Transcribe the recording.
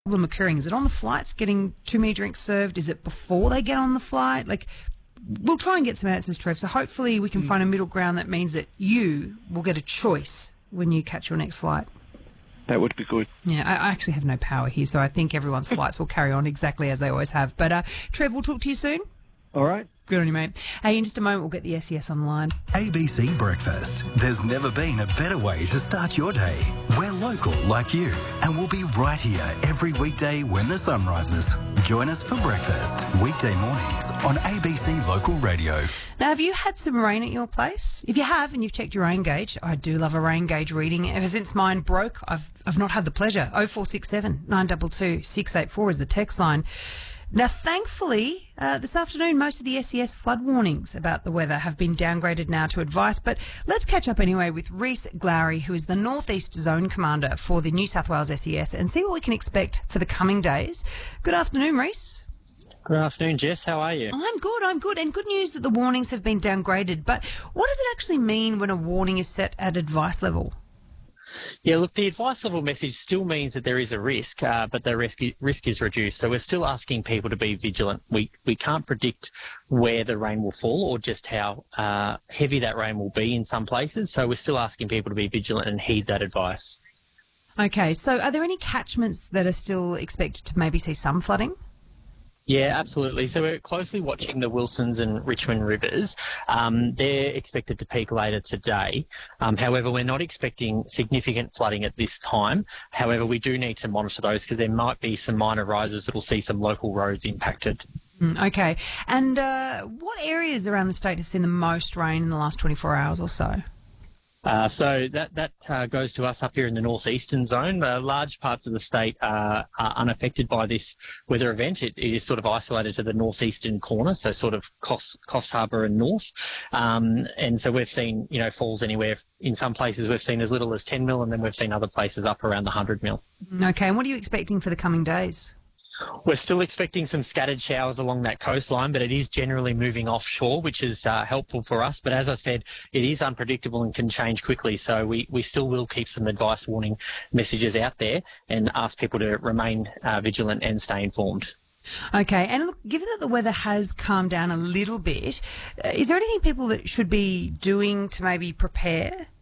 problem occurring? Is it on the flights, getting too many drinks served? Is it before they get on the flight? Like, we'll try and get some answers, Trev. So hopefully we can find a middle ground that means that you will get a choice when you catch your next flight. That would be good. Yeah, I actually have no power here, so I think everyone's flights will carry on exactly as they always have. But Trev, we'll talk to you soon. All right. Good on you, mate. Hey, in just a moment, we'll get the SES online. ABC Breakfast. There's never been a better way to start your day. We're local like you, and we'll be right here every weekday when the sun rises. Join us for breakfast, weekday mornings on ABC Local Radio. Now, have you had some rain at your place? If you have and you've checked your rain gauge, I do love a rain gauge reading. Ever since mine broke, I've not had the pleasure. 0467 922 684 is the text line. Now, thankfully, this afternoon, most of the SES flood warnings about the weather have been downgraded now to advice. But let's catch up anyway with Rhys Glowry, who is the North East Zone Commander for the New South Wales SES, and see what we can expect for the coming days. Good afternoon, Rhys. Good afternoon, Jess. How are you? I'm good. And good news that the warnings have been downgraded. But what does it actually mean when a warning is set at advice level? Yeah, look, the advice level message still means that there is a risk, but the risk is reduced. So we're still asking people to be vigilant. We can't predict where the rain will fall or just how heavy that rain will be in some places. So we're still asking people to be vigilant and heed that advice. Okay, so are there any catchments that are still expected to maybe see some flooding? Yeah, absolutely. So we're closely watching the Wilsons and Richmond rivers. They're expected to peak later today. However, we're not expecting significant flooding at this time. However, we do need to monitor those because there might be some minor rises that will see some local roads impacted. Okay. And what areas around the state have seen the most rain in the last 24 hours or so? So that goes to us up here in the northeastern zone. Large parts of the state are unaffected by this weather event. It is sort of isolated to the northeastern corner, so sort of Coffs Harbour and north. And so we've seen, falls anywhere. In some places we've seen as little as 10 mil, and then we've seen other places up around the 100 mil. Okay, and what are you expecting for the coming days? We're still expecting some scattered showers along that coastline, but it is generally moving offshore, which is helpful for us. But as I said, it is unpredictable and can change quickly. So we still will keep some advice warning messages out there and ask people to remain vigilant and stay informed. Okay, and look, given that the weather has calmed down a little bit, is there anything people that should be doing to maybe prepare